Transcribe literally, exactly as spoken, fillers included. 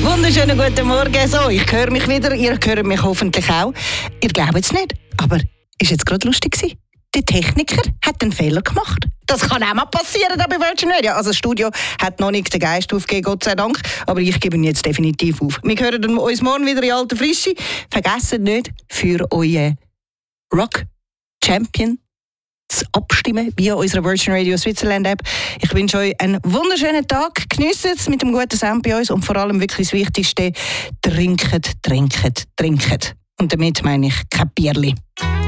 Wunderschönen guten Morgen. So, ich höre mich wieder, ihr hört mich hoffentlich auch. Ihr glaubt es nicht, aber ist jetzt gerade lustig gewesen? Der Techniker hat einen Fehler gemacht. Das kann auch mal passieren da bei Virgin Radio. Also das Studio hat noch nicht den Geist aufgegeben, Gott sei Dank. Aber ich gebe ihn jetzt definitiv auf. Wir hören uns morgen wieder in alter Frische. Vergesst nicht, für euren Rock Champion zu abstimmen via unserer Virgin Radio Switzerland App. Ich wünsche euch einen wunderschönen Tag. Genießt es mit dem guten Sound bei uns und vor allem wirklich das Wichtigste: trinket, trinket, trinket. Und damit meine ich kein Bierli.